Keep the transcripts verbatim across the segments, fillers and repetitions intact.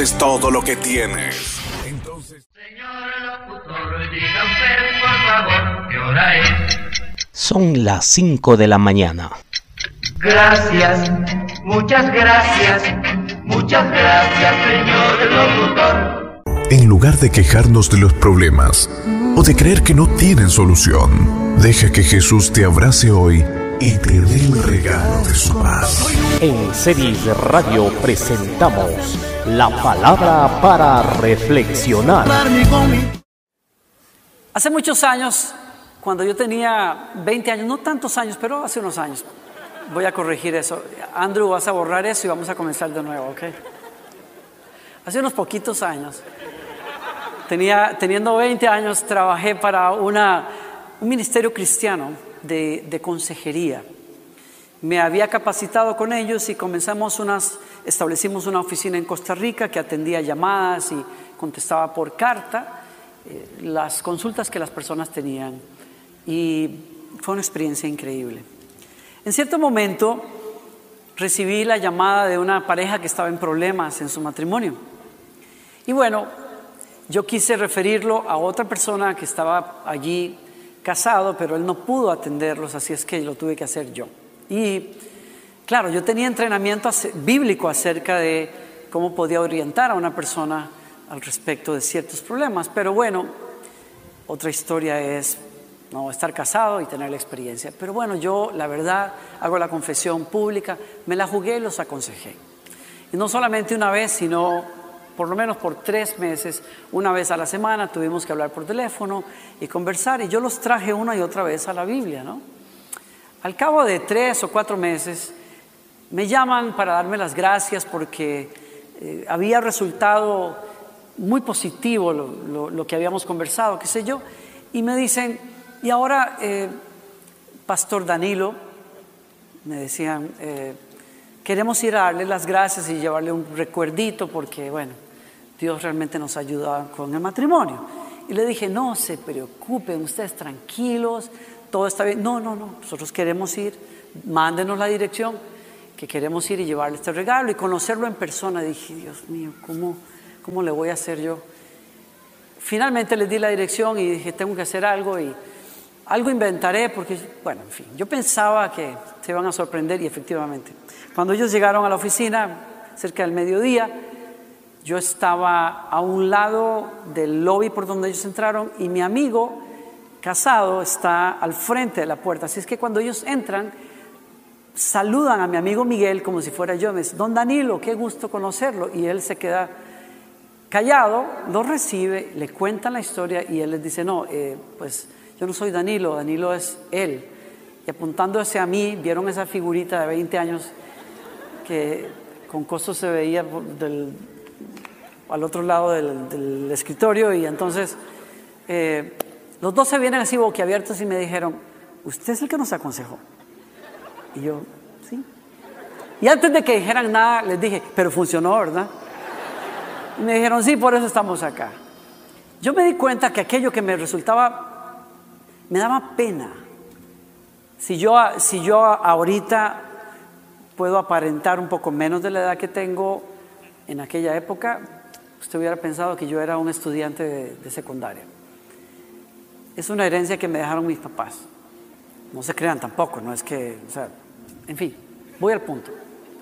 Es todo lo que tienes. Entonces... Señor locutor, diga usted, por favor, ¿qué hora es? Son las cinco de la mañana. Gracias, muchas gracias, muchas gracias, señor locutor. En lugar de quejarnos de los problemas o de creer que no tienen solución, deja que Jesús te abrace hoy y te dé el regalo de su paz. En Series Radio presentamos la palabra para reflexionar. Hace muchos años, cuando yo tenía veinte años, no tantos años, pero hace unos años, voy a corregir eso. Andrew, vas a borrar eso y vamos a comenzar de nuevo, ¿ok? Hace unos poquitos años, tenía, teniendo veinte años, trabajé para una, un ministerio cristiano de, de consejería. Me había capacitado con ellos y comenzamos unas, establecimos una oficina en Costa Rica que atendía llamadas y contestaba por carta eh, las consultas que las personas tenían. Y fue una experiencia increíble. En cierto momento recibí la llamada de una pareja que estaba en problemas en su matrimonio. Y bueno, yo quise referirlo a otra persona que estaba allí casado, pero él no pudo atenderlos, así es que lo tuve que hacer yo. Y claro, yo tenía entrenamiento bíblico acerca de cómo podía orientar a una persona al respecto de ciertos problemas. Pero bueno, otra historia es no estar casado y tener la experiencia. Pero bueno, yo la verdad hago la confesión pública, me la jugué y los aconsejé. Y no solamente una vez, sino por lo menos por tres meses, una vez a la semana tuvimos que hablar por teléfono y conversar. Y yo los traje una y otra vez a la Biblia, ¿no? Al cabo de tres o cuatro meses, me llaman para darme las gracias porque eh, había resultado muy positivo lo, lo, lo que habíamos conversado, qué sé yo. Y me dicen, y ahora, eh, Pastor Danilo, me decían, eh, queremos ir a darle las gracias y llevarle un recuerdito porque, bueno, Dios realmente nos ayuda con el matrimonio. Y le dije, no se preocupen, ustedes tranquilos, todo está bien. No, no, no, nosotros queremos ir, mándenos la dirección, que queremos ir y llevarle este regalo y conocerlo en persona. Dije, Dios mío, ¿cómo, cómo le voy a hacer yo? Finalmente les di la dirección y dije, tengo que hacer algo y algo inventaré porque, bueno, en fin, yo pensaba que se iban a sorprender y efectivamente. Cuando ellos llegaron a la oficina, cerca del mediodía, yo estaba a un lado del lobby por donde ellos entraron y mi amigo casado está al frente de la puerta. Así es que cuando ellos entran, saludan a mi amigo Miguel como si fuera yo. Me dice, don Danilo, qué gusto conocerlo. Y él se queda callado, lo recibe, le cuentan la historia y él les dice, no, eh, pues yo no soy Danilo, Danilo es él. Y apuntándose a mí, vieron esa figurita de veinte años que con costo se veía del, al otro lado del, del escritorio y entonces eh, los dos se vienen así boquiabiertos y me dijeron, ¿usted es el que nos aconsejó? Y yo, sí. Y antes de que dijeran nada, les dije, pero funcionó, ¿verdad? Y me dijeron, sí, por eso estamos acá. Yo me di cuenta que aquello que me resultaba, me daba pena. Si yo, si yo ahorita puedo aparentar un poco menos de la edad que tengo en aquella época, usted hubiera pensado que yo era un estudiante de, de secundaria. Es una herencia que me dejaron mis papás. No se crean tampoco, no es que, o sea, en fin, voy al punto.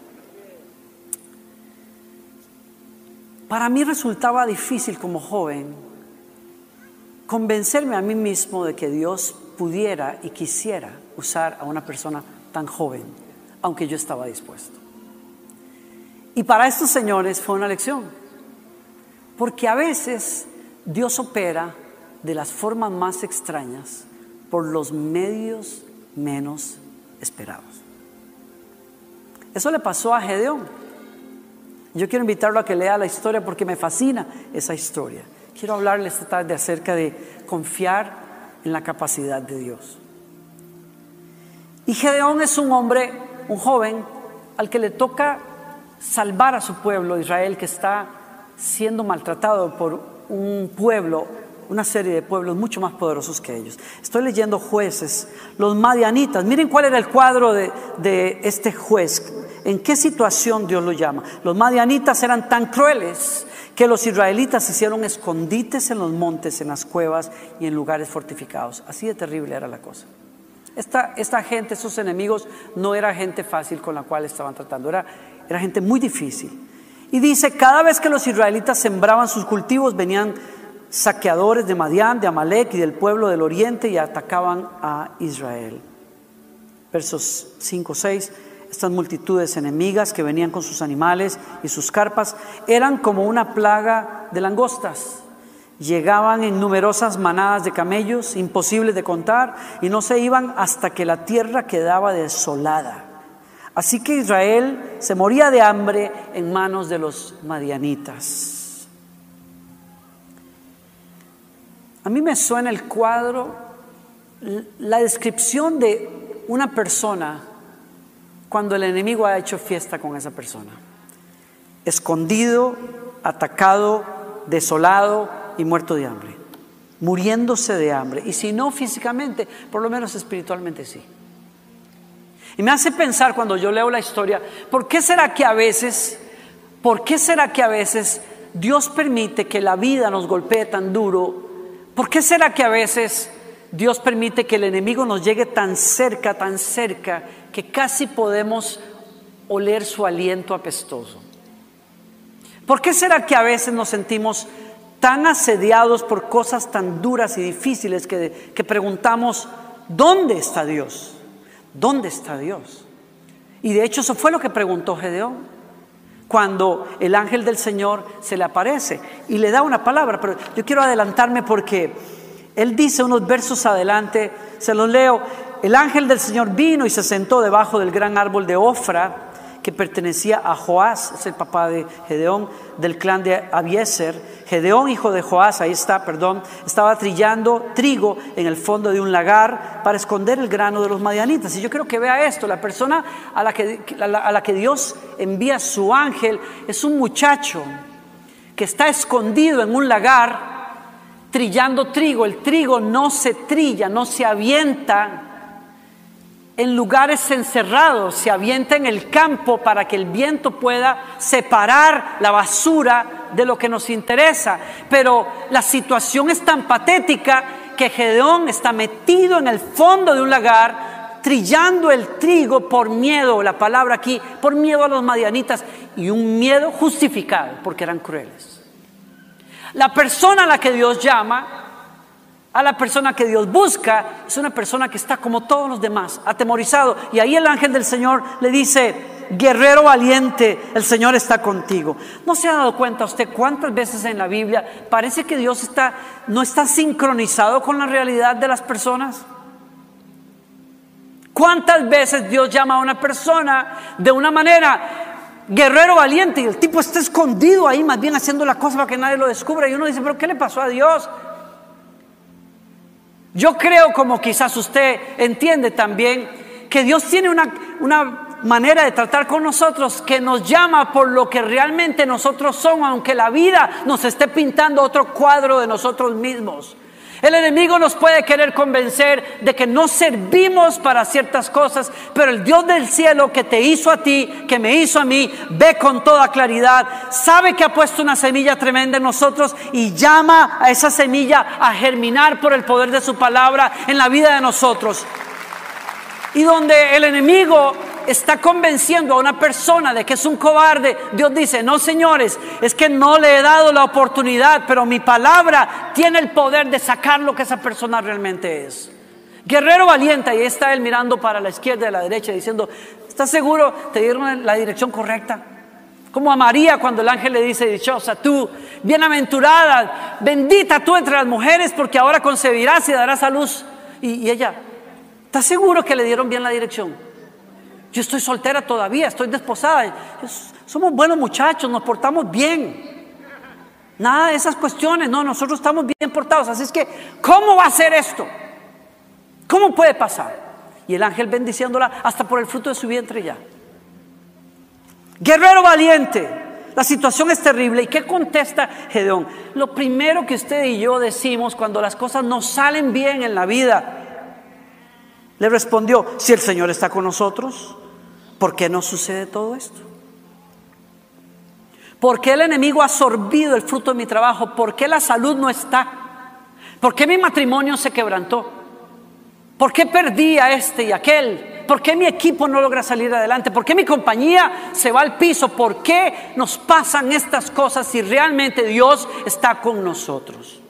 Para mí resultaba difícil como joven convencerme a mí mismo de que Dios pudiera y quisiera usar a una persona tan joven, aunque yo estaba dispuesto. Y para estos señores fue una lección, porque a veces Dios opera de las formas más extrañas por los medios menos esperados. Eso le pasó a Gedeón. Yo quiero invitarlo a que lea la historia porque me fascina esa historia. Quiero hablarle esta tarde acerca de confiar en la capacidad de Dios. Y Gedeón es un hombre, un joven, al que le toca salvar a su pueblo Israel, que está siendo maltratado por un pueblo una serie de pueblos mucho más poderosos que ellos. Estoy leyendo Jueces, los madianitas. Miren cuál era el cuadro de, de este juez. ¿En qué situación Dios lo llama? Los madianitas eran tan crueles que los israelitas hicieron escondites en los montes, en las cuevas y en lugares fortificados. Así de terrible era la cosa. Esta, esta gente, estos enemigos, no era gente fácil con la cual estaban tratando, era, era gente muy difícil. Y dice, cada vez que los israelitas sembraban sus cultivos, venían saqueadores de Madián, de Amalek y del pueblo del oriente y atacaban a Israel. Versos cinco, seis. Estas multitudes enemigas que venían con sus animales y sus carpas eran como una plaga de langostas. Llegaban en numerosas manadas de camellos, imposibles de contar, y no se iban hasta que la tierra quedaba desolada. Así que Israel se moría de hambre en manos de los madianitas. A mí me suena el cuadro, la descripción de una persona cuando el enemigo ha hecho fiesta con esa persona. Escondido, atacado, desolado y muerto de hambre. Muriéndose de hambre. Y si no físicamente, por lo menos espiritualmente sí. Y me hace pensar cuando yo leo la historia, ¿por qué será que a veces, por qué será que a veces Dios permite que la vida nos golpee tan duro? ¿Por qué será que a veces Dios permite que el enemigo nos llegue tan cerca, tan cerca, que casi podemos oler su aliento apestoso? ¿Por qué será que a veces nos sentimos tan asediados por cosas tan duras y difíciles que, que preguntamos, ¿dónde está Dios? ¿Dónde está Dios? Y de hecho eso fue lo que preguntó Gedeón cuando el ángel del Señor se le aparece y le da una palabra. Pero yo quiero adelantarme porque él dice unos versos adelante, se los leo. El ángel del Señor vino y se sentó debajo del gran árbol de Ofra que pertenecía a Joás, es el papá de Gedeón, del clan de Abiezer. Gedeón, hijo de Joás, ahí está, perdón, estaba trillando trigo en el fondo de un lagar para esconder el grano de los madianitas. Y yo creo que vea esto, la persona a la que, a la, a la que Dios envía su ángel es un muchacho que está escondido en un lagar trillando trigo. El trigo no se trilla, no se avienta en lugares encerrados, se avienta en el campo para que el viento pueda separar la basura de lo que nos interesa. Pero la situación es tan patética que Gedeón está metido en el fondo de un lagar trillando el trigo por miedo, la palabra aquí, por miedo a los madianitas, y un miedo justificado porque eran crueles. La persona a la que Dios llama, a la persona que Dios busca, es una persona que está como todos los demás, atemorizado. Y ahí el ángel del Señor le dice, guerrero valiente, el Señor está contigo. ¿No se ha dado cuenta usted cuántas veces en la Biblia parece que Dios está, no está sincronizado con la realidad de las personas? ¿Cuántas veces Dios llama a una persona de una manera, guerrero valiente, y el tipo está escondido ahí más bien haciendo la cosa para que nadie lo descubra? Y uno dice, ¿pero qué le pasó a Dios? Yo creo, como quizás usted entiende también, que Dios tiene una, una manera de tratar con nosotros que nos llama por lo que realmente nosotros somos, aunque la vida nos esté pintando otro cuadro de nosotros mismos. El enemigo nos puede querer convencer de que no servimos para ciertas cosas, pero el Dios del cielo que te hizo a ti, que me hizo a mí, ve con toda claridad, sabe que ha puesto una semilla tremenda en nosotros y llama a esa semilla a germinar por el poder de su palabra en la vida de nosotros. Y donde el enemigo está convenciendo a una persona de que es un cobarde, Dios dice, no señores, es que no le he dado la oportunidad, pero mi palabra tiene el poder de sacar lo que esa persona realmente es. Guerrero valiente, y ahí está él mirando para la izquierda y a la derecha diciendo, ¿estás seguro? ¿Te dieron la dirección correcta? Como a María cuando el ángel le dice, dichosa tú, bienaventurada, bendita tú entre las mujeres, porque ahora concebirás y darás a luz. Y, y ella, ¿estás seguro que le dieron bien la dirección? Yo estoy soltera todavía, estoy desposada. Somos buenos muchachos, nos portamos bien. Nada de esas cuestiones, no, nosotros estamos bien portados. Así es que, ¿cómo va a ser esto? ¿Cómo puede pasar? Y el ángel bendiciéndola hasta por el fruto de su vientre ya. Guerrero valiente, La situación es terrible. ¿Y qué contesta Gedeón? Lo primero que usted y yo decimos cuando las cosas no salen bien en la vida, le respondió: si el Señor está con nosotros, ¿por qué no sucede todo esto? ¿Por qué el enemigo ha absorbido el fruto de mi trabajo? ¿Por qué la salud no está? ¿Por qué mi matrimonio se quebrantó? ¿Por qué perdí a este y aquel? ¿Por qué mi equipo no logra salir adelante? ¿Por qué mi compañía se va al piso? ¿Por qué nos pasan estas cosas si realmente Dios está con nosotros?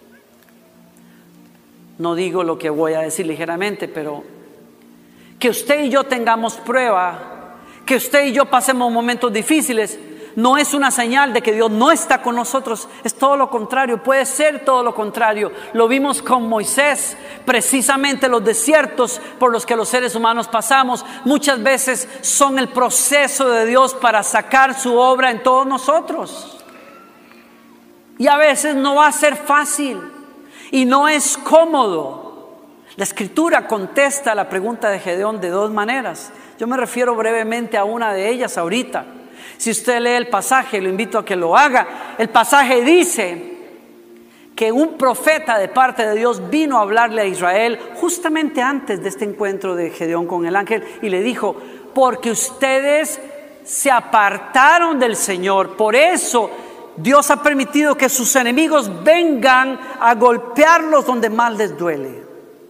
No digo lo que voy a decir ligeramente, pero que usted y yo tengamos prueba, que usted y yo pasemos momentos difíciles, no es una señal de que Dios no está con nosotros. Es todo lo contrario, puede ser todo lo contrario. Lo vimos con Moisés. Precisamente los desiertos por los que los seres humanos pasamos muchas veces son el proceso de Dios para sacar su obra en todos nosotros. Y a veces no va a ser fácil y no es cómodo. La Escritura contesta la pregunta de Gedeón de dos maneras. Yo me refiero brevemente a una de ellas ahorita. Si usted lee el pasaje, lo invito a que lo haga. El pasaje dice que un profeta de parte de Dios vino a hablarle a Israel justamente antes de este encuentro de Gedeón con el ángel y le dijo: porque ustedes se apartaron del Señor, por eso Dios ha permitido que sus enemigos vengan a golpearlos donde más les duele.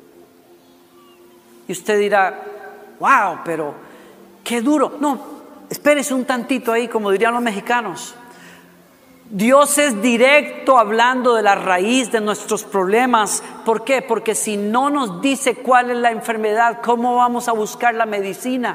Y usted dirá: wow, pero qué duro. No, espérese un tantito ahí, como dirían los mexicanos. Dios es directo hablando de la raíz de nuestros problemas. ¿Por qué? Porque si no nos dice cuál es la enfermedad, ¿cómo vamos a buscar la medicina?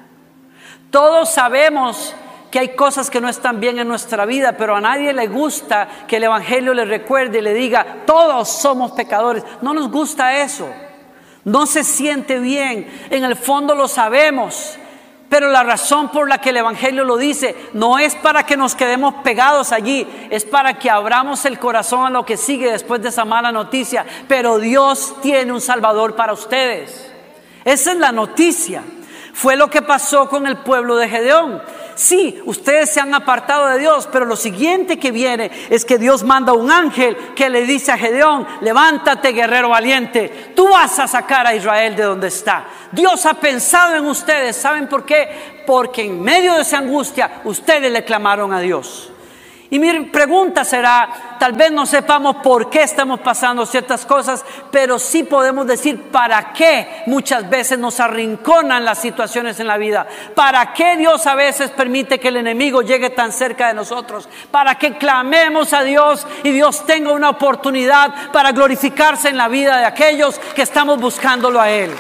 Todos sabemos que hay cosas que no están bien en nuestra vida, pero a nadie le gusta que el Evangelio le recuerde y le diga: todos somos pecadores. No nos gusta eso. No se siente bien. En el fondo lo sabemos. Pero la razón por la que el Evangelio lo dice no es para que nos quedemos pegados allí, es para que abramos el corazón a lo que sigue después de esa mala noticia. Pero Dios tiene un Salvador para ustedes. Esa es la noticia. Fue lo que pasó con el pueblo de Gedeón. Sí, ustedes se han apartado de Dios, pero lo siguiente que viene es que Dios manda un ángel que le dice a Gedeón: levántate, guerrero valiente, tú vas a sacar a Israel de donde está. Dios ha pensado en ustedes. ¿Saben por qué? Porque en medio de esa angustia ustedes le clamaron a Dios. Y mi pregunta será, tal vez no sepamos por qué estamos pasando ciertas cosas, pero sí podemos decir para qué muchas veces nos arrinconan las situaciones en la vida. ¿Para qué Dios a veces permite que el enemigo llegue tan cerca de nosotros? Para que clamemos a Dios y Dios tenga una oportunidad para glorificarse en la vida de aquellos que estamos buscándolo a Él.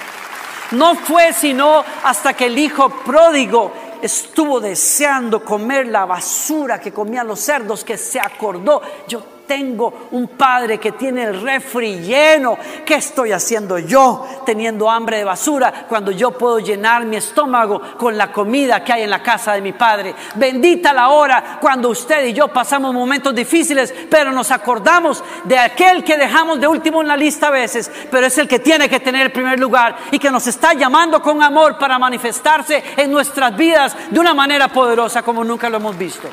No fue sino hasta que el hijo pródigo estuvo deseando comer la basura que comían los cerdos que se acordó: yo tengo un padre que tiene el refri lleno. ¿Qué estoy haciendo yo teniendo hambre de basura cuando yo puedo llenar mi estómago con la comida que hay en la casa de mi padre? Bendita la hora cuando usted y yo pasamos momentos difíciles, pero nos acordamos de aquel que dejamos de último en la lista a veces, pero es el que tiene que tener el primer lugar y que nos está llamando con amor para manifestarse en nuestras vidas de una manera poderosa como nunca lo hemos visto.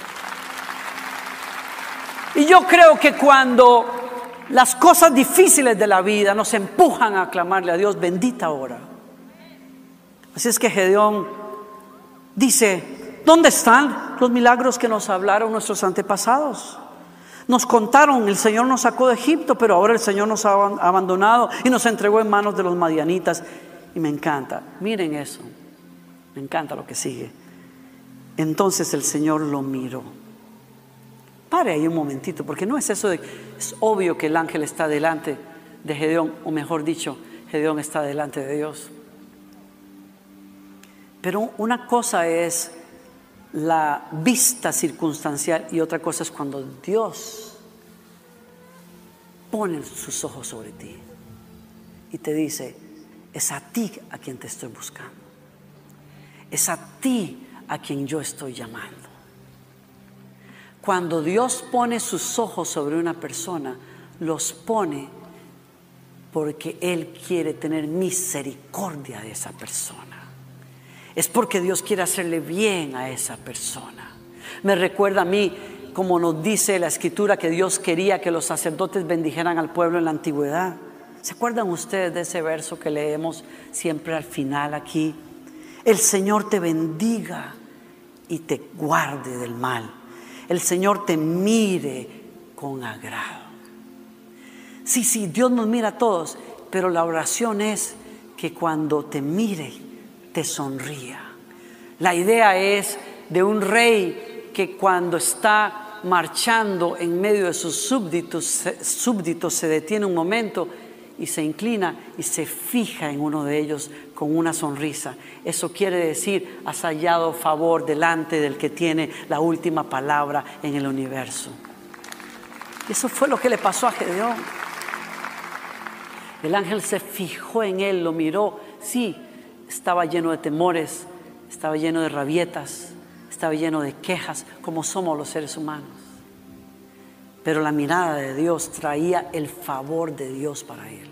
Y yo creo que cuando las cosas difíciles de la vida nos empujan a clamarle a Dios, bendita hora. Así es que Gedeón dice: ¿dónde están los milagros que nos hablaron nuestros antepasados? Nos contaron, el Señor nos sacó de Egipto, pero ahora el Señor nos ha abandonado y nos entregó en manos de los madianitas. Y me encanta, miren eso, me encanta lo que sigue. Entonces el Señor lo miró. Pare ahí un momentito, porque no es eso de, es obvio que el ángel está delante de Gedeón, o mejor dicho, Gedeón está delante de Dios. Pero una cosa es la vista circunstancial y otra cosa es cuando Dios pone sus ojos sobre ti y te dice: es a ti a quien te estoy buscando, es a ti a quien yo estoy llamando. Cuando Dios pone sus ojos sobre una persona, los pone porque Él quiere tener misericordia de esa persona. Es porque Dios quiere hacerle bien a esa persona. Me recuerda a mí, como nos dice la Escritura, que Dios quería que los sacerdotes bendijeran al pueblo en la antigüedad. ¿Se acuerdan ustedes de ese verso que leemos siempre al final aquí? El Señor te bendiga y te guarde del mal. El Señor te mire con agrado. Sí, sí, Dios nos mira a todos, pero la oración es que cuando te mire, te sonría. La idea es de un rey que cuando está marchando en medio de sus súbditos, súbditos se detiene un momento y se inclina y se fija en uno de ellos con una sonrisa. Eso quiere decir, has hallado favor delante del que tiene la última palabra en el universo. Eso fue lo que le pasó a Gedeón. El ángel se fijó en él, lo miró. Sí, estaba lleno de temores, estaba lleno de rabietas, estaba lleno de quejas, como somos los seres humanos. Pero la mirada de Dios traía el favor de Dios para él.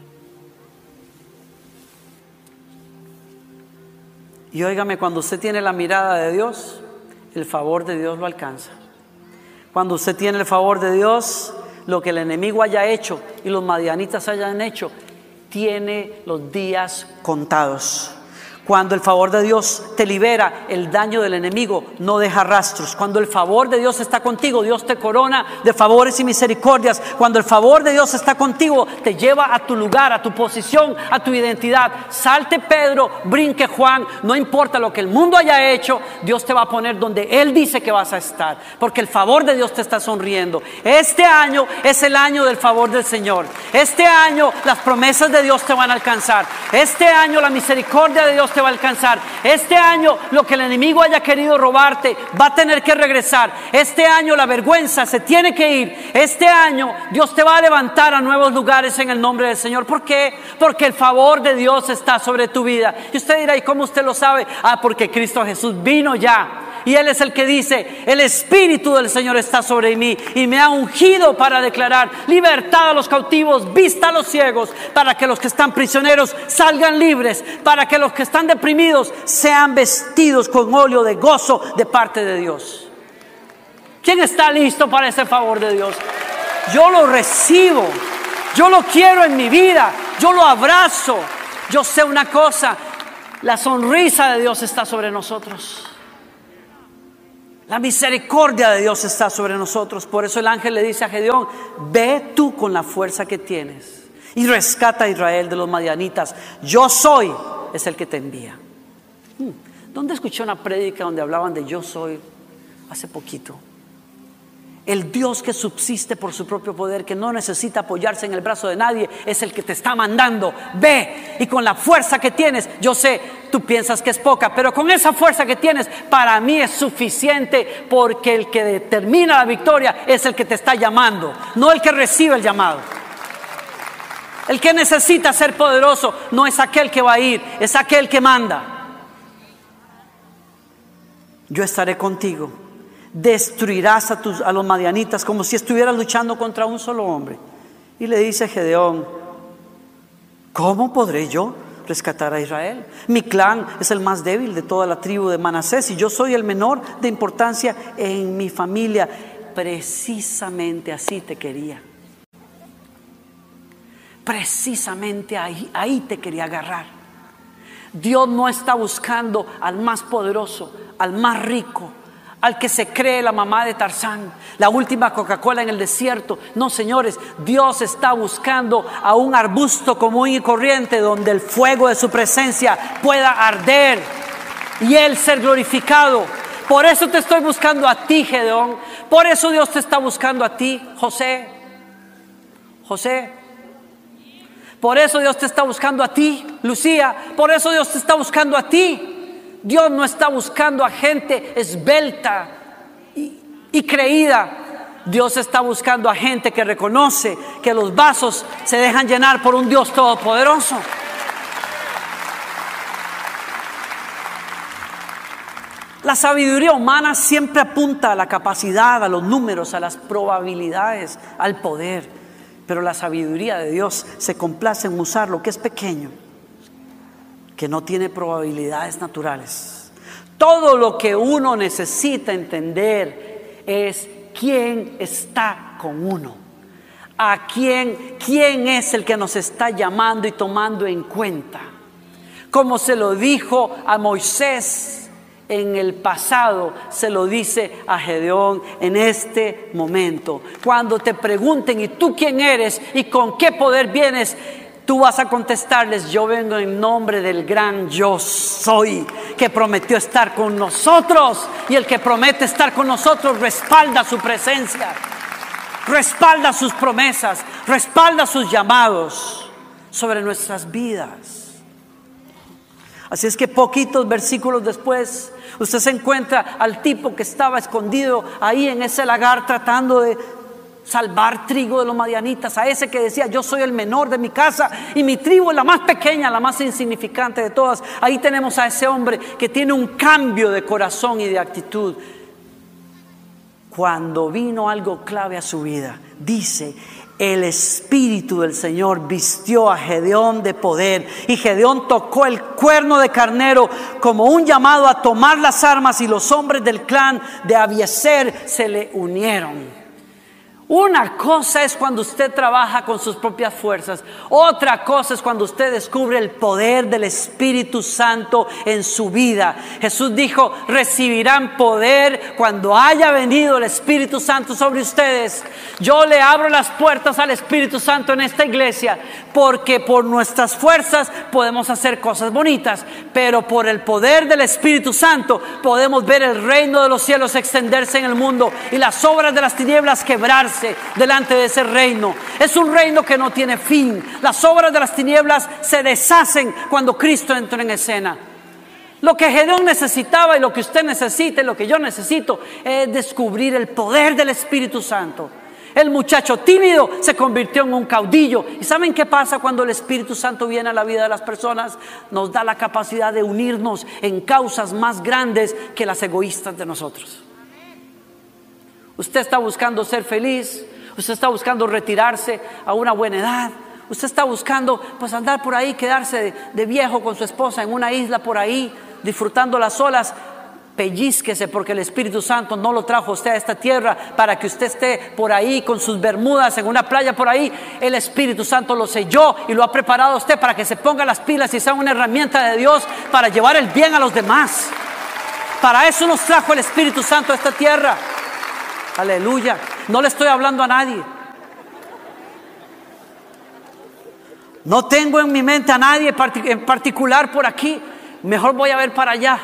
Y óigame, cuando usted tiene la mirada de Dios, el favor de Dios lo alcanza. Cuando usted tiene el favor de Dios, lo que el enemigo haya hecho y los madianitas hayan hecho, tiene los días contados. Cuando el favor de Dios te libera, el daño del enemigo no deja rastros. Cuando el favor de Dios está contigo, Dios te corona de favores y misericordias. Cuando el favor de Dios está contigo, te lleva a tu lugar, a tu posición, a tu identidad. Salte Pedro, brinque Juan, no importa lo que el mundo haya hecho, Dios te va a poner donde Él dice que vas a estar, porque el favor de Dios te está sonriendo. Este año es el año del favor del Señor. Este año las promesas de Dios te van a alcanzar. Este año la misericordia de Dios te va a alcanzar. Este año lo que el enemigo haya querido robarte va a tener que regresar. Este año la vergüenza se tiene que ir. Este año Dios te va a levantar a nuevos lugares en el nombre del Señor. ¿Por qué? Porque el favor de Dios está sobre tu vida. Y usted dirá, ¿y cómo usted lo sabe? Ah, porque Cristo Jesús vino ya. Y Él es el que dice, el Espíritu del Señor está sobre mí y me ha ungido para declarar libertad a los cautivos, vista a los ciegos, para que los que están prisioneros salgan libres, para que los que están deprimidos sean vestidos con óleo de gozo de parte de Dios. ¿Quién está listo para ese favor de Dios? Yo lo recibo, yo lo quiero en mi vida, yo lo abrazo. Yo sé una cosa, la sonrisa de Dios está sobre nosotros. La misericordia de Dios está sobre nosotros. Por eso el ángel le dice a Gedeón, ve tú con la fuerza que tienes y rescata a Israel de los madianitas. Yo soy es el que te envía. ¿Dónde escuché una prédica donde hablaban de yo soy? Hace poquito. El Dios que subsiste por su propio poder, que no necesita apoyarse en el brazo de nadie, es el que te está mandando. Ve, y con la fuerza que tienes, yo sé, tú piensas que es poca, pero con esa fuerza que tienes, para mí es suficiente, porque el que determina la victoria es el que te está llamando, no el que recibe el llamado. El que necesita ser poderoso no es aquel que va a ir, es aquel que manda. Yo estaré contigo. Destruirás a, tus, a los madianitas como si estuvieras luchando contra un solo hombre. Y le dice a Gedeón, ¿cómo podré yo rescatar a Israel? Mi clan es el más débil de toda la tribu de Manasés y yo soy el menor de importancia en mi familia. Precisamente así te quería. Precisamente ahí, ahí te quería agarrar. Dios no está buscando al más poderoso, al más rico, al que se cree la mamá de Tarzán, la última Coca-Cola en el desierto. No, señores, Dios está buscando a un arbusto común y corriente donde el fuego de su presencia pueda arder y Él ser glorificado. Por eso te estoy buscando a ti, Gedeón. Por eso Dios te está buscando a ti, José. José. Por eso Dios te está buscando a ti, Lucía. Por eso Dios te está buscando a ti. Dios no está buscando a gente esbelta y, y creída. Dios está buscando a gente que reconoce que los vasos se dejan llenar por un Dios todopoderoso. La sabiduría humana siempre apunta a la capacidad, a los números, a las probabilidades, al poder. Pero la sabiduría de Dios se complace en usar lo que es pequeño, que no tiene probabilidades naturales. Todo lo que uno necesita entender es quién está con uno. ¿A quién, quién es el que nos está llamando y tomando en cuenta? Como se lo dijo a Moisés en el pasado, se lo dice a Gedeón en este momento. Cuando te pregunten, ¿y tú quién eres? ¿Y con qué poder vienes? Tú vas a contestarles, yo vengo en nombre del gran yo soy, que prometió estar con nosotros. Y el que promete estar con nosotros respalda su presencia, respalda sus promesas, respalda sus llamados sobre nuestras vidas. Así es que poquitos versículos después, usted se encuentra al tipo que estaba escondido ahí en ese lagar tratando de salvar trigo de los madianitas, a ese que decía, yo soy el menor de mi casa y mi tribu es la más pequeña, la más insignificante de todas. Ahí tenemos a ese hombre que tiene un cambio de corazón y de actitud. Cuando vino algo clave a su vida, dice, el Espíritu del Señor vistió a Gedeón de poder, y Gedeón tocó el cuerno de carnero como un llamado a tomar las armas, y los hombres del clan de Abiezer se le unieron. Una cosa es cuando usted trabaja con sus propias fuerzas. Otra cosa es cuando usted descubre el poder del Espíritu Santo en su vida. Jesús dijo, recibirán poder cuando haya venido el Espíritu Santo sobre ustedes. Yo le abro las puertas al Espíritu Santo en esta iglesia, porque por nuestras fuerzas podemos hacer cosas bonitas, pero por el poder del Espíritu Santo podemos ver el reino de los cielos extenderse en el mundo y las obras de las tinieblas quebrarse delante de ese reino. Es un reino que no tiene fin. Las obras de las tinieblas se deshacen cuando Cristo entra en escena. Lo que Gedeón necesitaba y lo que usted necesita y lo que yo necesito es descubrir el poder del Espíritu Santo. El muchacho tímido se convirtió en un caudillo. ¿Y saben qué pasa cuando el Espíritu Santo viene a la vida de las personas? Nos da la capacidad de unirnos en causas más grandes que las egoístas de nosotros. Usted está buscando ser feliz, usted está buscando retirarse a una buena edad, usted está buscando pues andar por ahí, quedarse de, de viejo con su esposa en una isla por ahí, disfrutando las olas. Pellízquese, porque el Espíritu Santo no lo trajo usted a esta tierra para que usted esté por ahí con sus bermudas en una playa por ahí. El Espíritu Santo lo selló y lo ha preparado a usted para que se ponga las pilas y sea una herramienta de Dios para llevar el bien a los demás. Para eso nos trajo el Espíritu Santo a esta tierra. Aleluya. No le estoy hablando a nadie. No tengo en mi mente a nadie en particular por aquí. Mejor voy a ver para allá.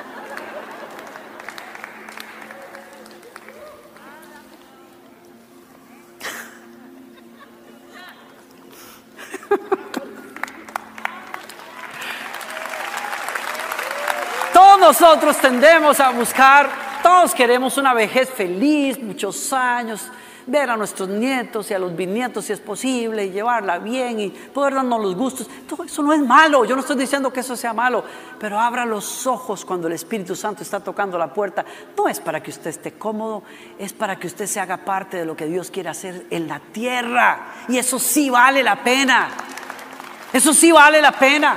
Todos nosotros tendemos a buscar, todos queremos una vejez feliz, muchos años, ver a nuestros nietos y a los bisnietos si es posible, y llevarla bien y poder darnos los gustos. Todo eso no es malo, yo no estoy diciendo que eso sea malo, pero abra los ojos cuando el Espíritu Santo está tocando la puerta. No es para que usted esté cómodo, es para que usted se haga parte de lo que Dios quiere hacer en la tierra, y eso sí vale la pena, eso sí vale la pena.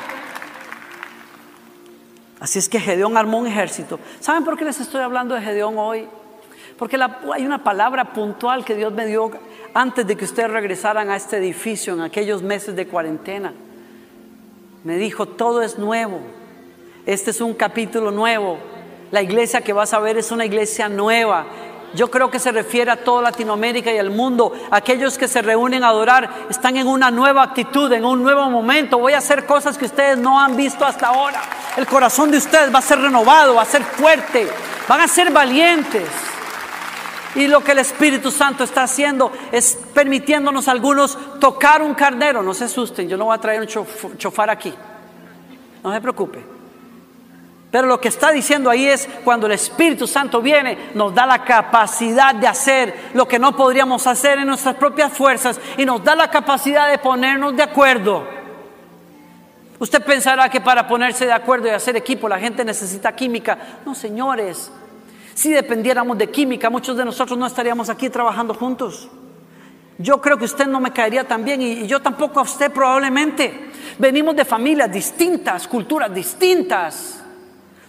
Así es que Gedeón armó un ejército. ¿Saben por qué les estoy hablando de Gedeón hoy? Porque la, hay una palabra puntual que Dios me dio antes de que ustedes regresaran a este edificio en aquellos meses de cuarentena. Me dijo, todo es nuevo. Este es un capítulo nuevo. La iglesia que vas a ver es una iglesia nueva. Yo creo que se refiere a toda Latinoamérica y el mundo. Aquellos que se reúnen a adorar están en una nueva actitud, en un nuevo momento. Voy a hacer cosas que ustedes no han visto hasta ahora. El corazón de ustedes va a ser renovado, va a ser fuerte, van a ser valientes. Y lo que el Espíritu Santo está haciendo es permitiéndonos a algunos tocar un carnero. No se asusten, yo no voy a traer un chof- chofar aquí. No se preocupe. Pero lo que está diciendo ahí es, cuando el Espíritu Santo viene, nos da la capacidad de hacer lo que no podríamos hacer en nuestras propias fuerzas, y nos da la capacidad de ponernos de acuerdo. Usted pensará que para ponerse de acuerdo y hacer equipo la gente necesita química. No, señores, si dependiéramos de química, muchos de nosotros no estaríamos aquí trabajando juntos. Yo creo que usted no me caería tan bien, y yo tampoco a usted probablemente. Venimos de familias distintas, culturas distintas.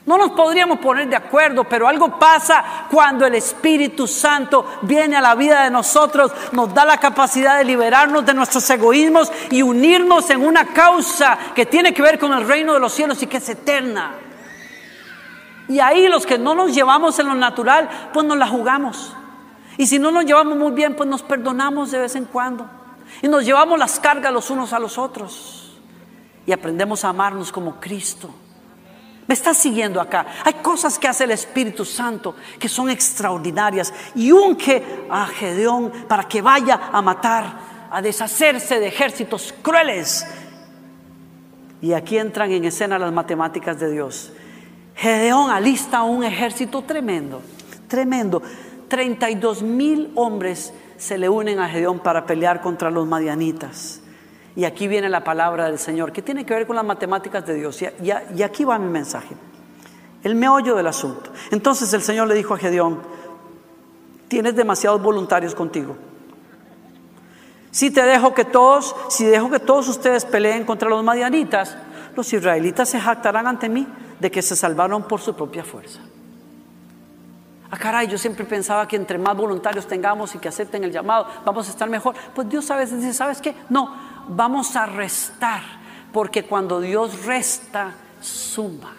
No nos podríamos poner de acuerdo, pero algo pasa cuando el Espíritu Santo viene a la vida de nosotros, nos da la capacidad de liberarnos de nuestros egoísmos y unirnos en una causa que tiene que ver con el reino de los cielos y que es eterna. Y ahí los que no nos llevamos en lo natural, pues nos la jugamos. Y si no nos llevamos muy bien, pues nos perdonamos de vez en cuando. Y nos llevamos las cargas los unos a los otros. Y aprendemos a amarnos como Cristo. ¿Me estás siguiendo acá? Hay cosas que hace el Espíritu Santo que son extraordinarias. Y unge a Gedeón para que vaya a matar, a deshacerse de ejércitos crueles. Y aquí entran en escena las matemáticas de Dios. Gedeón alista un ejército tremendo, tremendo. treinta y dos mil hombres se le unen a Gedeón para pelear contra los madianitas. Y aquí viene la palabra del Señor, que tiene que ver con las matemáticas de Dios. Y, y, y aquí va mi mensaje, el meollo del asunto. Entonces el Señor le dijo a Gedeón: tienes demasiados voluntarios contigo. Si te dejo que todos, si dejo que todos ustedes peleen contra los madianitas, los israelitas se jactarán ante mí de que se salvaron por su propia fuerza. Ah, caray, yo siempre pensaba que entre más voluntarios tengamos y que acepten el llamado, vamos a estar mejor. Pues Dios a veces dice: ¿sabes qué? No, vamos a restar, porque cuando Dios resta, suma.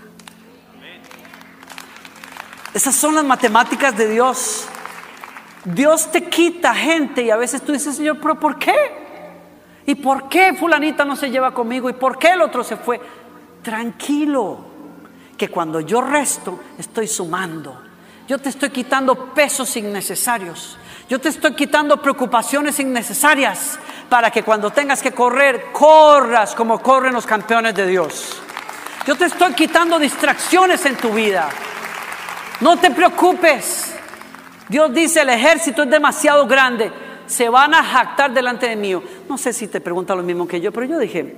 Esas son las matemáticas de Dios. Dios te quita gente y a veces tú dices: Señor, ¿pero por qué? ¿Y por qué fulanita no se lleva conmigo? ¿Y por qué el otro se fue? Tranquilo, que cuando yo resto, estoy sumando. Yo te estoy quitando pesos innecesarios. Yo te estoy quitando preocupaciones innecesarias para que cuando tengas que correr, corras como corren los campeones de Dios. Yo te estoy quitando distracciones en tu vida. No te preocupes. Dios dice: el ejército es demasiado grande, se van a jactar delante de mí. No sé si te pregunta lo mismo que yo, pero yo dije: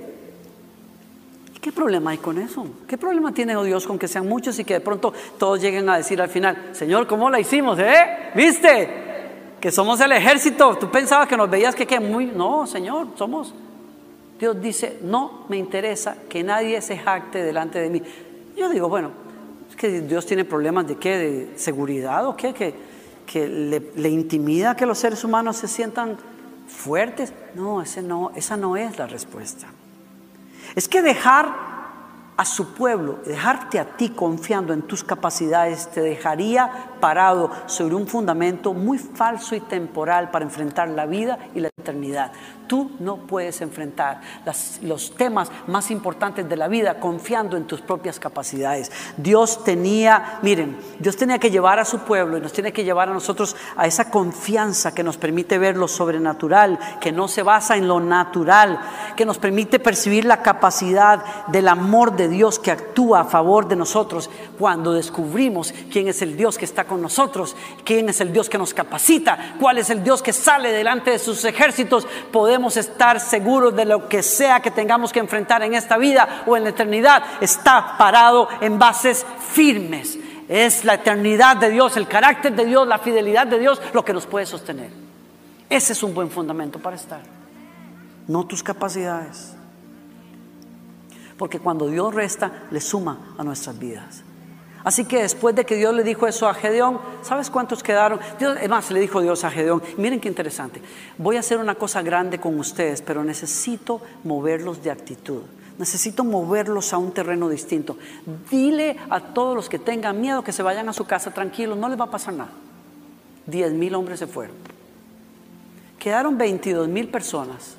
¿qué problema hay con eso? ¿Qué problema tiene Dios con que sean muchos y que de pronto todos lleguen a decir al final: Señor, ¿cómo la hicimos? ¿Eh? ¿Viste? Que somos el ejército. Tú pensabas que nos veías que, que muy... No, Señor, somos... Dios dice: no me interesa que nadie se jacte delante de mí. Yo digo, bueno, es que Dios tiene problemas de qué, de seguridad o qué, que, que le, le intimida que los seres humanos se sientan fuertes. No, ese no, esa no es la respuesta. Es que dejar a su pueblo, dejarte a ti confiando en tus capacidades, te dejaría parado sobre un fundamento muy falso y temporal para enfrentar la vida y la eternidad. Tú no puedes enfrentar las, los temas más importantes de la vida confiando en tus propias capacidades. Dios tenía, miren, Dios tenía que llevar a su pueblo y nos tiene que llevar a nosotros a esa confianza que nos permite ver lo sobrenatural, que no se basa en lo natural, que nos permite percibir la capacidad del amor de Dios que actúa a favor de nosotros cuando descubrimos quién es el Dios que está con nosotros, quién es el Dios que nos capacita, cuál es el Dios que sale delante de sus ejércitos. Podemos estar seguros de lo que sea que tengamos que enfrentar en esta vida o en la eternidad, está parado en bases firmes. Es la eternidad de Dios, el carácter de Dios, la fidelidad de Dios lo que nos puede sostener. Ese es un buen fundamento para estar, no tus capacidades. Porque cuando Dios resta, le suma a nuestras vidas. Así que después de que Dios le dijo eso a Gedeón, ¿sabes cuántos quedaron? Dios, además le dijo Dios a Gedeón: miren qué interesante, voy a hacer una cosa grande con ustedes, pero necesito moverlos de actitud. Necesito moverlos a un terreno distinto. Dile a todos los que tengan miedo que se vayan a su casa tranquilos, no les va a pasar nada. Diez mil hombres se fueron. Quedaron veintidós mil personas.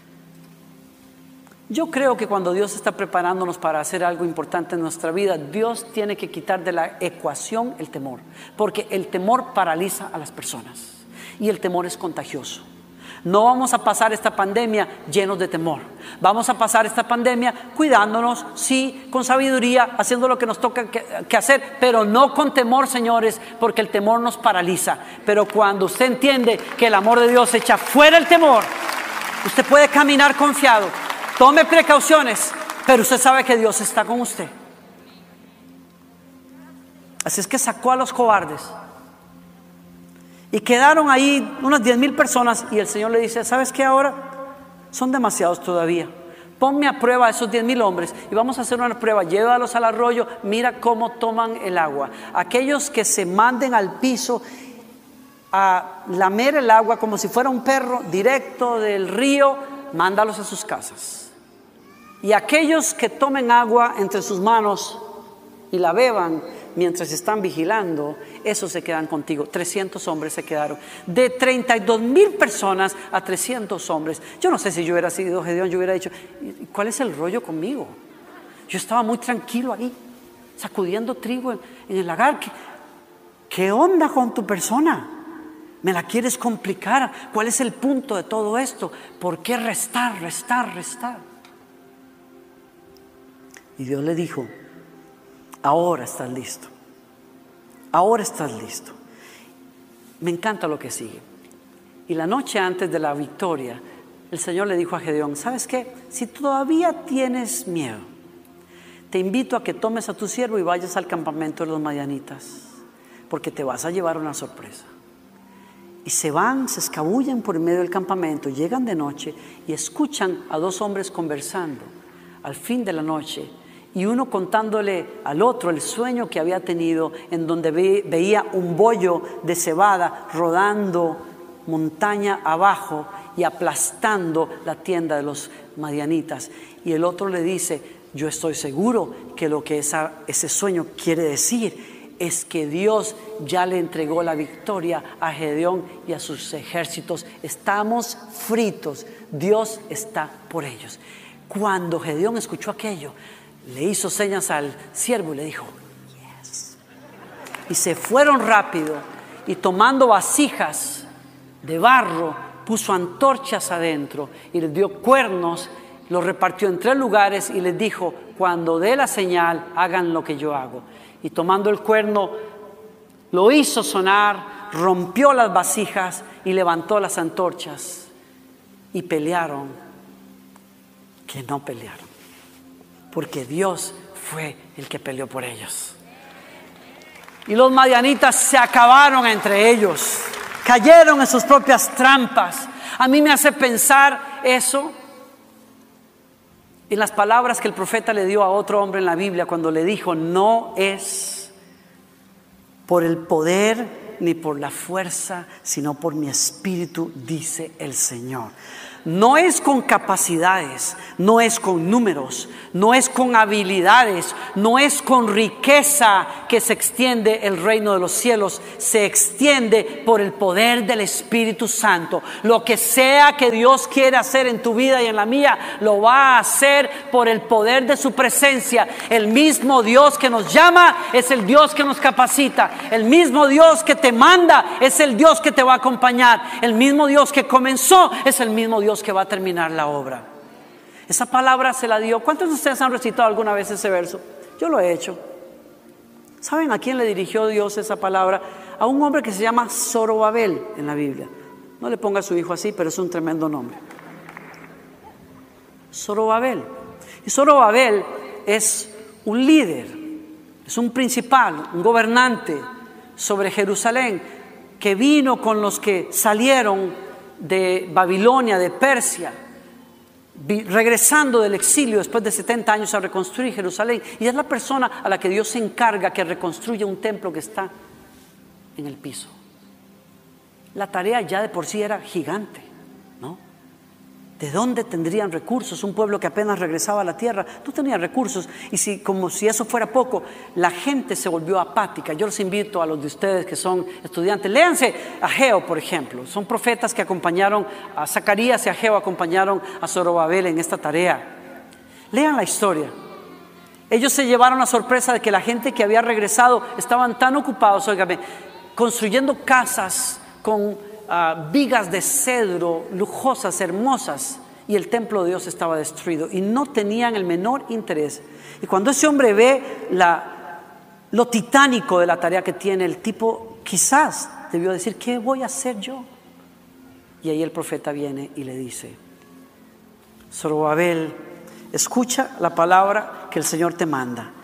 Yo creo que cuando Dios está preparándonos para hacer algo importante en nuestra vida, Dios tiene que quitar de la ecuación el temor, porque el temor paraliza a las personas y el temor es contagioso. No vamos a pasar esta pandemia llenos de temor. Vamos a pasar esta pandemia cuidándonos, sí, con sabiduría, haciendo lo que nos toca que, que hacer, pero no con temor, señores, porque el temor nos paraliza. Pero cuando usted entiende que el amor de Dios echa fuera el temor, usted puede caminar confiado. Tome precauciones, pero usted sabe que Dios está con usted. Así es que sacó a los cobardes. Y quedaron ahí unas diez mil personas y el Señor le dice: ¿sabes qué ahora? Son demasiados todavía. ponme a prueba a esos diez mil hombres y vamos a hacer una prueba, llévalos al arroyo, mira cómo toman el agua. Aquellos que se manden al piso a lamer el agua como si fuera un perro directo del río, mándalos a sus casas. Y aquellos que tomen agua entre sus manos y la beban mientras están vigilando, esos se quedan contigo. trescientos hombres se quedaron. De treinta y dos mil personas a trescientos hombres. Yo no sé si yo hubiera sido Gedeón, yo hubiera dicho, ¿cuál es el rollo conmigo? Yo estaba muy tranquilo ahí, sacudiendo trigo en, en el lagar. ¿Qué, ¿Qué onda con tu persona? ¿Me la quieres complicar? ¿Cuál es el punto de todo esto? ¿Por qué restar, restar, restar? Y Dios le dijo, ahora estás listo. Ahora estás listo. Me encanta lo que sigue. Y la noche antes de la victoria, el Señor le dijo a Gedeón, ¿sabes qué? Si todavía tienes miedo, te invito a que tomes a tu siervo y vayas al campamento de los madianitas, porque te vas a llevar una sorpresa. Y se van, se escabullen por el medio del campamento, llegan de noche y escuchan a dos hombres conversando al fin de la noche, y uno contándole al otro el sueño que había tenido, en donde ve, veía un bollo de cebada rodando montaña abajo y aplastando la tienda de los madianitas. Y el otro le dice, yo estoy seguro que lo que esa, ese sueño quiere decir es que Dios ya le entregó la victoria a Gedeón y a sus ejércitos. Estamos fritos, Dios está por ellos. Cuando Gedeón escuchó aquello, le hizo señas al siervo y le dijo, yes. Y se fueron rápido y tomando vasijas de barro, puso antorchas adentro y les dio cuernos, los repartió en tres lugares y les dijo, cuando dé la señal, hagan lo que yo hago. Y tomando el cuerno, lo hizo sonar, rompió las vasijas y levantó las antorchas. Y pelearon, que no pelearon, porque Dios fue el que peleó por ellos. Y los madianitas se acabaron entre ellos, cayeron en sus propias trampas. A mí me hace pensar eso en las palabras que el profeta le dio a otro hombre en la Biblia cuando le dijo, no es por el poder ni por la fuerza, sino por mi espíritu, dice el Señor. No es con capacidades, no es con números, no es con habilidades, no es con riqueza que se extiende el reino de los cielos, se extiende por el poder del Espíritu Santo. Lo que sea que Dios quiere hacer en tu vida y en la mía, lo va a hacer por el poder de su presencia. El mismo Dios que nos llama es el Dios que nos capacita. El mismo Dios que te manda es el Dios que te va a acompañar. El mismo Dios que comenzó es el mismo Dios que va a terminar la obra. Esa palabra se la dio. ¿Cuántos de ustedes han recitado alguna vez ese verso? Yo lo he hecho. ¿Saben a quién le dirigió Dios esa palabra? A un hombre que se llama Zorobabel en la Biblia. No le ponga a su hijo así, pero es un tremendo nombre. Zorobabel. Y Zorobabel es un líder, es un principal, un gobernante sobre Jerusalén, que vino con los que salieron de Babilonia, de Persia, regresando del exilio después de setenta años a reconstruir Jerusalén, y es la persona a la que Dios se encarga que reconstruya un templo que está en el piso. La tarea ya de por sí era gigante, ¿no? ¿De dónde tendrían recursos? Un pueblo que apenas regresaba a la tierra no tenía recursos, y si, como si eso fuera poco, la gente se volvió apática. Yo los invito a los de ustedes que son estudiantes, léanse Ageo, por ejemplo. Son profetas que acompañaron a Zacarías y Ageo, acompañaron a Zorobabel en esta tarea. Lean la historia. Ellos se llevaron la sorpresa de que la gente que había regresado estaban tan ocupados, óigame, construyendo casas con Uh, vigas de cedro lujosas, hermosas, y el templo de Dios estaba destruido y no tenían el menor interés. Y cuando ese hombre ve la, lo titánico de la tarea que tiene, el tipo quizás debió decir, ¿qué voy a hacer yo? Y ahí el profeta viene y le dice, Zorobabel, escucha la palabra que el Señor te manda.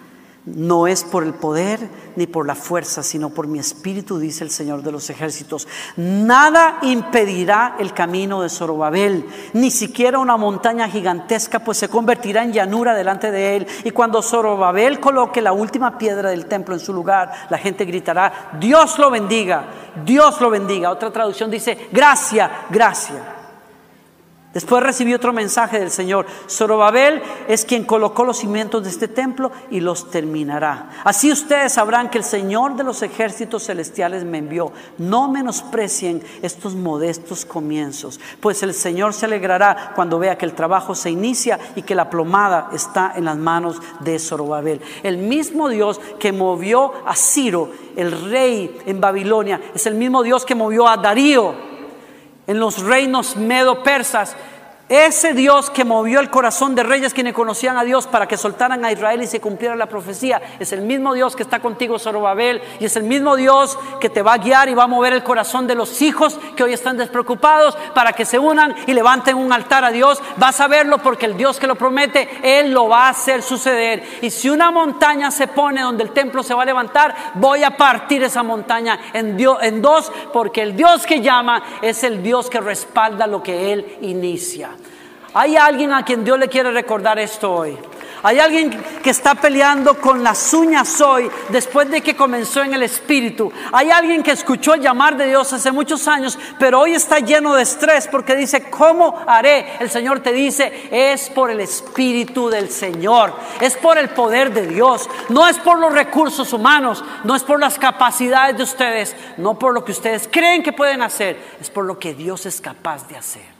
No es por el poder ni por la fuerza, sino por mi espíritu, dice el Señor de los ejércitos. Nada impedirá el camino de Zorobabel, ni siquiera una montaña gigantesca, pues se convertirá en llanura delante de él. Y cuando Zorobabel coloque la última piedra del templo en su lugar, la gente gritará: Dios lo bendiga, Dios lo bendiga. Otra traducción dice: gracia, gracia. Después recibí otro mensaje del Señor: Zorobabel es quien colocó los cimientos de este templo y los terminará. Así ustedes sabrán que el Señor de los ejércitos celestiales me envió. No menosprecien estos modestos comienzos, pues el Señor se alegrará cuando vea que el trabajo se inicia y que la plomada está en las manos de Zorobabel. El mismo Dios que movió a Ciro, el rey en Babilonia, es el mismo Dios que movió a Darío en los reinos medo-persas. Ese Dios que movió el corazón de reyes quienes conocían a Dios para que soltaran a Israel y se cumpliera la profecía, es el mismo Dios que está contigo, Zorobabel, y es el mismo Dios que te va a guiar y va a mover el corazón de los hijos que hoy están despreocupados para que se unan y levanten un altar a Dios. Vas a verlo porque el Dios que lo promete, Él lo va a hacer suceder. Y si una montaña se pone donde el templo se va a levantar, voy a partir esa montaña en, Dios, en dos, porque el Dios que llama es el Dios que respalda lo que Él inicia. Hay alguien a quien Dios le quiere recordar esto hoy. Hay alguien que está peleando con las uñas hoy después de que comenzó en el Espíritu. Hay alguien que escuchó el llamar de Dios hace muchos años, pero hoy está lleno de estrés porque dice: ¿cómo haré? El Señor te dice: es por el Espíritu del Señor, es por el poder de Dios, no es por los recursos humanos, no es por las capacidades de ustedes, no por lo que ustedes creen que pueden hacer, es por lo que Dios es capaz de hacer.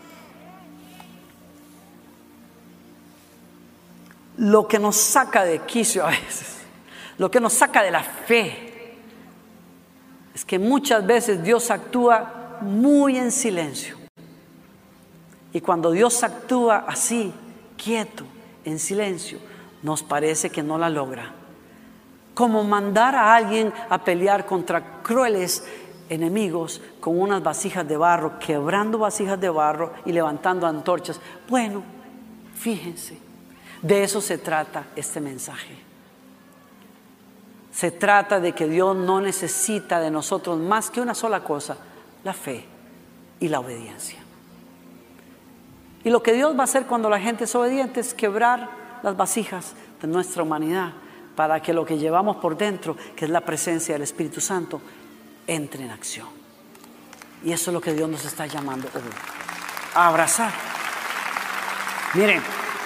Lo que nos saca de quicio a veces, lo que nos saca de la fe, es que muchas veces Dios actúa muy en silencio. Y cuando Dios actúa así, quieto, en silencio, nos parece que no la logra. Como mandar a alguien a pelear contra crueles enemigos con unas vasijas de barro, quebrando vasijas de barro y levantando antorchas. Bueno, fíjense. De eso se trata este mensaje. Se trata de que Dios no necesita de nosotros más que una sola cosa: la fe y la obediencia. Y lo que Dios va a hacer cuando la gente es obediente es quebrar las vasijas de nuestra humanidad para que lo que llevamos por dentro, que es la presencia del Espíritu Santo, entre en acción. Y eso es lo que Dios nos está llamando hoy, a abrazar. Miren,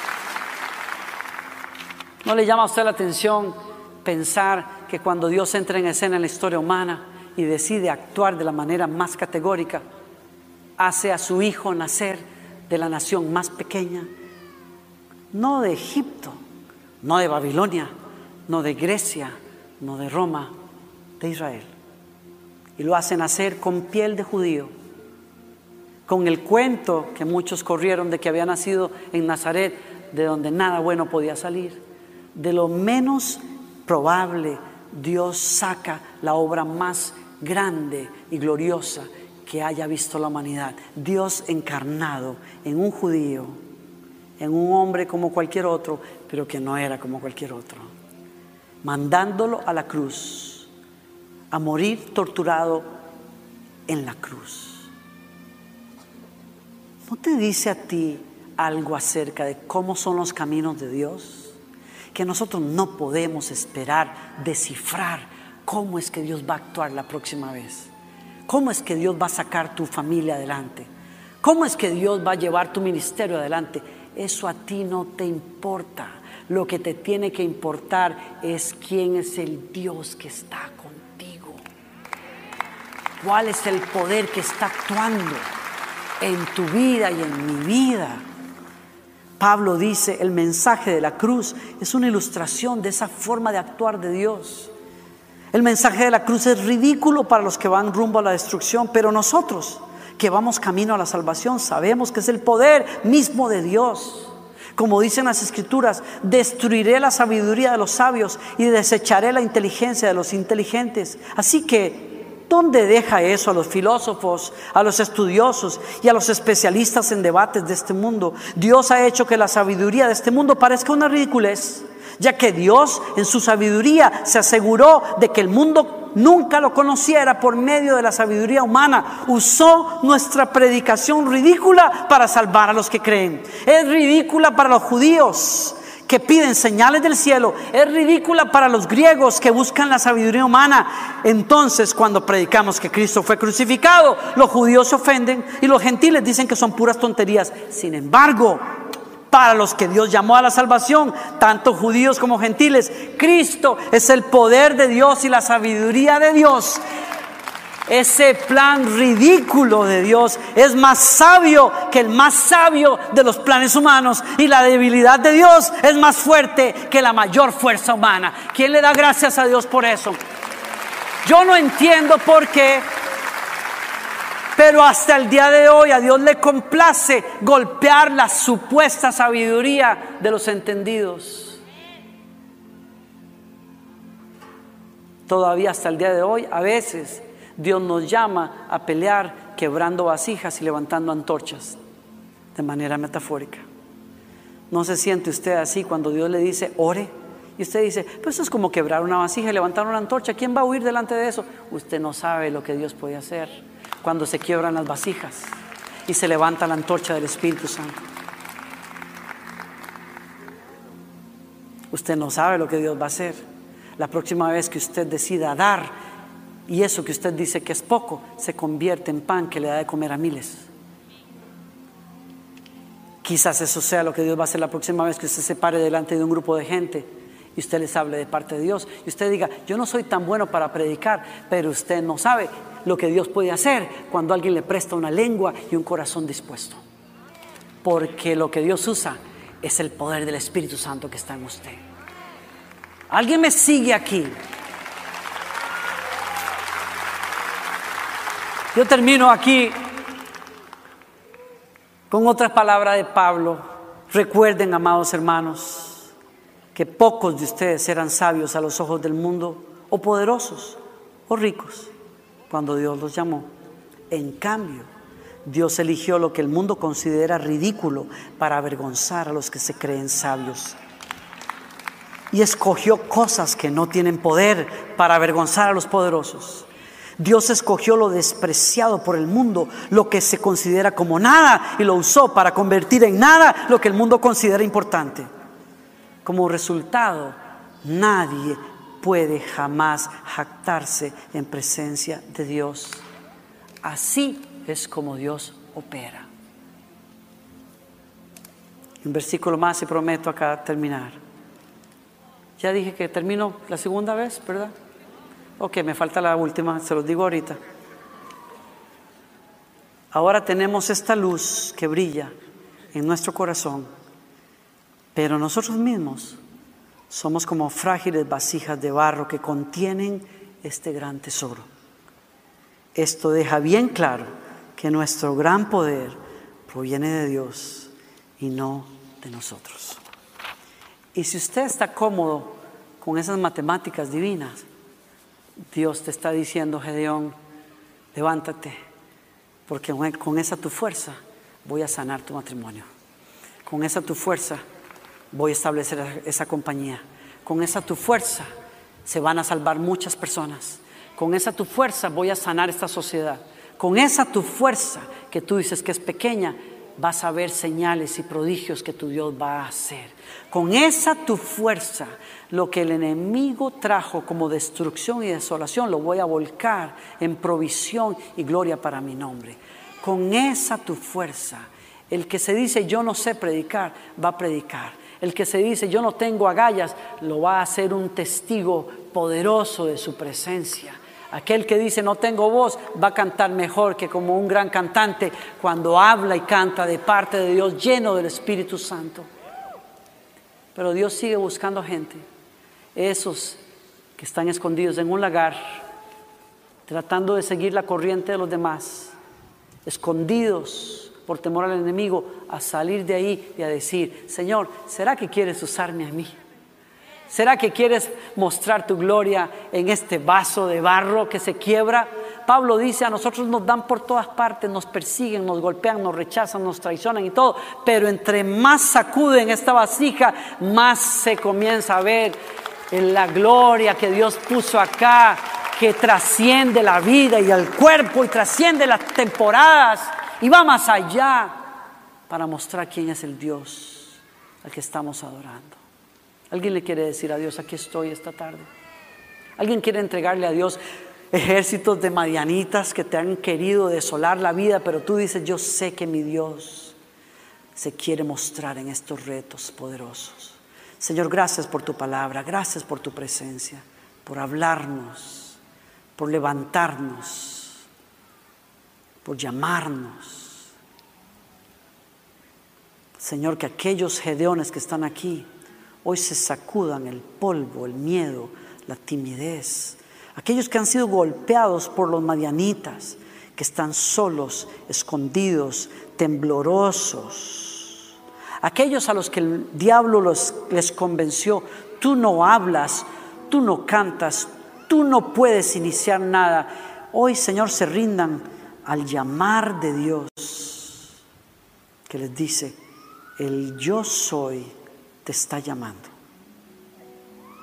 ¿no le llama a usted la atención pensar que cuando Dios entra en escena en la historia humana y decide actuar de la manera más categórica, hace a su hijo nacer de la nación más pequeña? No de Egipto, no de Babilonia, no de Grecia, no de Roma, de Israel. Y lo hace nacer con piel de judío, con el cuento que muchos corrieron de que había nacido en Nazaret, de donde nada bueno podía salir. De lo menos probable, Dios saca la obra más grande y gloriosa que haya visto la humanidad. Dios encarnado en un judío, en un hombre como cualquier otro, pero que no era como cualquier otro, mandándolo a la cruz, a morir torturado en la cruz. ¿No te dice a ti algo acerca de cómo son los caminos de Dios? Que nosotros no podemos esperar descifrar cómo es que Dios va a actuar la próxima vez. Cómo es que Dios va a sacar tu familia adelante. Cómo es que Dios va a llevar tu ministerio adelante. Eso a ti no te importa. Lo que te tiene que importar es quién es el Dios que está contigo. ¿Cuál es el poder que está actuando en tu vida y en mi vida? Pablo dice: el mensaje de la cruz es una ilustración de esa forma de actuar de Dios. El mensaje de la cruz es ridículo para los que van rumbo a la destrucción, pero nosotros que vamos camino a la salvación sabemos que es el poder mismo de Dios. Como dicen las Escrituras: destruiré la sabiduría de los sabios y desecharé la inteligencia de los inteligentes. Así que, ¿dónde deja eso a los filósofos, a los estudiosos y a los especialistas en debates de este mundo? Dios ha hecho que la sabiduría de este mundo parezca una ridiculez. ya que Dios en su sabiduría se aseguró de que el mundo nunca lo conociera por medio de la sabiduría humana. Usó nuestra predicación ridícula para salvar a los que creen. Es ridícula para los judíos que piden señales del cielo, es ridícula para los griegos que buscan la sabiduría humana. Entonces, cuando predicamos que Cristo fue crucificado, los judíos se ofenden y los gentiles dicen que son puras tonterías. Sin embargo, para los que Dios llamó a la salvación, tanto judíos como gentiles, Cristo es el poder de Dios y la sabiduría de Dios. Ese plan ridículo de Dios es más sabio que el más sabio de los planes humanos, y la debilidad de Dios es más fuerte que la mayor fuerza humana. ¿Quién le da gracias a Dios por eso? Yo no entiendo por qué, pero hasta el día de hoy a Dios le complace golpear la supuesta sabiduría de los entendidos. Todavía hasta el día de hoy, a veces Dios nos llama a pelear quebrando vasijas y levantando antorchas, de manera metafórica. ¿No se siente usted así cuando Dios le dice ore? Y usted dice, pues eso es como quebrar una vasija y levantar una antorcha. ¿Quién va a huir delante de eso? Usted no sabe lo que Dios puede hacer cuando se quiebran las vasijas y se levanta la antorcha del Espíritu Santo. Usted no sabe lo que Dios va a hacer la próxima vez que usted decida dar, y eso que usted dice que es poco se convierte en pan que le da de comer a miles. Quizás eso sea lo que Dios va a hacer la próxima vez que usted se pare delante de un grupo de gente y usted les hable de parte de Dios, y usted diga, yo no soy tan bueno para predicar, pero usted no sabe lo que Dios puede hacer cuando alguien le presta una lengua y un corazón dispuesto, porque lo que Dios usa es el poder del Espíritu Santo que está en usted. ¿Alguien me sigue aquí? Yo termino aquí con otras palabras de Pablo. Recuerden, amados hermanos, que pocos de ustedes eran sabios a los ojos del mundo, o poderosos, o ricos, cuando Dios los llamó. En cambio, Dios eligió lo que el mundo considera ridículo para avergonzar a los que se creen sabios. Y escogió cosas que no tienen poder para avergonzar a los poderosos. Dios escogió lo despreciado por el mundo, lo que se considera como nada, y lo usó para convertir en nada lo que el mundo considera importante. Como resultado, nadie puede jamás jactarse en presencia de Dios. Así es como Dios opera. Un versículo más y prometo acá terminar. Ya dije que termino la segunda vez, ¿verdad? Ok, me falta la última, se los digo ahorita. Ahora tenemos esta luz que brilla en nuestro corazón, pero nosotros mismos somos como frágiles vasijas de barro que contienen este gran tesoro. Esto deja bien claro que nuestro gran poder proviene de Dios y no de nosotros. Y si usted está cómodo con esas matemáticas divinas, Dios te está diciendo, Gedeón, levántate, porque con esa tu fuerza voy a sanar tu matrimonio. Con esa tu fuerza voy a establecer esa compañía. Con esa tu fuerza se van a salvar muchas personas. Con esa tu fuerza voy a sanar esta sociedad. Con esa tu fuerza que tú dices que es pequeña, vas a ver señales y prodigios que tu Dios va a hacer. Con esa tu fuerza, lo que el enemigo trajo como destrucción y desolación, lo voy a volcar en provisión y gloria para mi nombre. Con esa tu fuerza, el que se dice yo no sé predicar, va a predicar. El que se dice yo no tengo agallas, lo va a hacer un testigo poderoso de su presencia. Aquel que dice no tengo voz, va a cantar mejor que como un gran cantante cuando habla y canta de parte de Dios, lleno del Espíritu Santo. Pero Dios sigue buscando gente, esos que están escondidos en un lagar, tratando de seguir la corriente de los demás, escondidos por temor al enemigo, a salir de ahí y a decir, Señor, ¿será que quieres usarme a mí? ¿Será que quieres mostrar tu gloria en este vaso de barro que se quiebra? Pablo dice, a nosotros nos dan por todas partes, nos persiguen, nos golpean, nos rechazan, nos traicionan y todo, pero entre más sacuden esta vasija, más se comienza a ver en la gloria que Dios puso acá, que trasciende la vida y el cuerpo y trasciende las temporadas y va más allá para mostrar quién es el Dios al que estamos adorando. ¿Alguien le quiere decir a Dios, aquí estoy esta tarde? ¿Alguien quiere entregarle a Dios ejércitos de madianitas que te han querido desolar la vida, pero tú dices, yo sé que mi Dios se quiere mostrar en estos retos poderosos? Señor, gracias por tu palabra, gracias por tu presencia, por hablarnos, por levantarnos, por llamarnos. Señor, que aquellos gedeones que están aquí hoy se sacudan el polvo, el miedo, la timidez. Aquellos que han sido golpeados por los madianitas, que están solos, escondidos, temblorosos. Aquellos a los que el diablo los, les convenció, tú no hablas, tú no cantas, tú no puedes iniciar nada. Hoy, Señor, se rindan al llamar de Dios, que les dice, el yo soy te está llamando.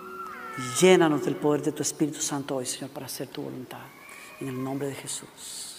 Llénanos del poder de tu Espíritu Santo hoy, Señor, para hacer tu voluntad. En el nombre de Jesús.